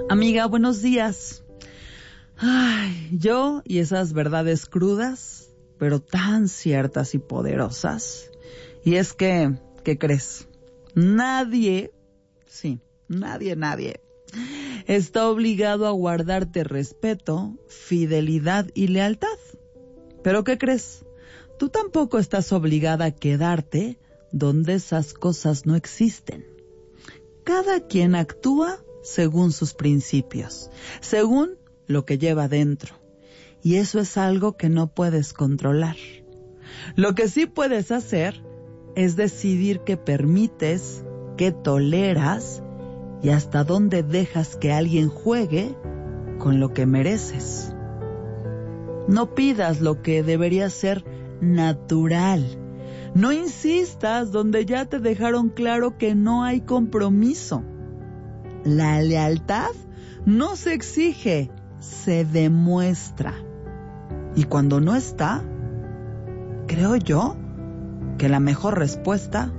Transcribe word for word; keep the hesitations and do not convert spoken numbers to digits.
Amiga, buenos días. Ay, yo y esas verdades crudas, pero tan ciertas y poderosas. Y es que, ¿qué crees? Nadie, sí, nadie, nadie, está obligado a guardarte respeto, fidelidad y lealtad. ¿Pero qué crees? Tú tampoco estás obligada a quedarte donde esas cosas no existen. Cada quien actúa según sus principios, según lo que lleva dentro. Y eso es algo que no puedes controlar. Lo que sí puedes hacer es decidir qué permites, qué toleras y hasta dónde dejas que alguien juegue con lo que mereces. No pidas lo que debería ser natural. No insistas donde ya te dejaron claro que no hay compromiso. La lealtad no se exige, se demuestra. Y cuando no está, creo yo que la mejor respuesta